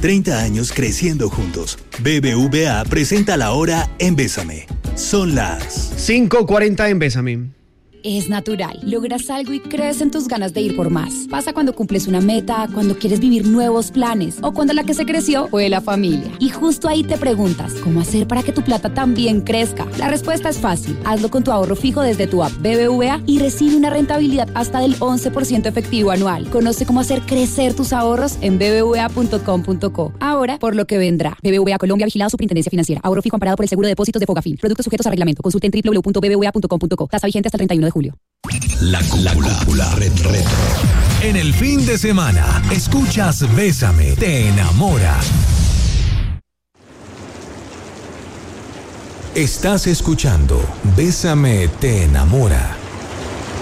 30 años creciendo juntos. BBVA presenta la hora en Bésame. Son las 5:40 en Bésame. Es natural. Logras algo y crees en tus ganas de ir por más. Pasa cuando cumples una meta, cuando quieres vivir nuevos planes o cuando la que se creció fue la familia. Y justo ahí te preguntas, ¿cómo hacer para que tu plata también crezca? La respuesta es fácil. Hazlo con tu ahorro fijo desde tu app BBVA y recibe una rentabilidad hasta del 11% efectivo anual. Conoce cómo hacer crecer tus ahorros en bbva.com.co. Ahora, por lo que vendrá. BBVA Colombia, vigilado Superintendencia Financiera. Ahorro fijo amparado por el Seguro de Depósitos de Fogafín. Productos sujetos a reglamento. Consulte en www.bbva.com.co. Tasa vigente hasta el 31 de julio. La cúpula retro. En el fin de semana, escuchas Bésame, te enamora. Estás escuchando Bésame, te enamora.